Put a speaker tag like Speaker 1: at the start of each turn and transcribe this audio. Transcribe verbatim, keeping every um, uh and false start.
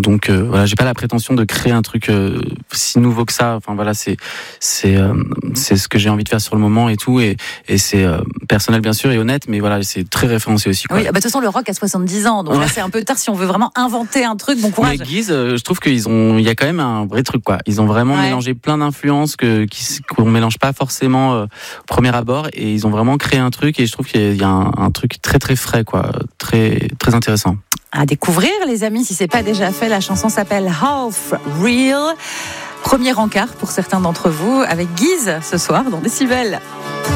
Speaker 1: donc euh, voilà, j'ai pas la prétention de créer un truc euh, si nouveau que ça. Enfin voilà, c'est c'est euh, c'est ce que j'ai envie de faire sur le moment et tout, et et c'est euh, personnel bien sûr et honnête, mais voilà, c'est très référencé aussi, quoi.
Speaker 2: Oui, bah, de toute façon le rock a soixante-dix ans, donc ouais. Là c'est un peu tard si on veut vraiment inventer un truc. Bon courage.
Speaker 1: Mais Guise, euh, je trouve qu'ils ont, il y a quand même un vrai truc, quoi. Ils ont vraiment ouais. mélangé plein d'influences que qui, qu'on mélange pas forcément euh, au premier abord, et ils ont vraiment créé un truc, et je trouve qu'il y a un, un truc très très frais, quoi, très très intéressant.
Speaker 2: À découvrir, les amis, si c'est pas déjà fait. La chanson s'appelle Half Real. Premier encart pour certains d'entre vous avec Guise ce soir dans Décibel.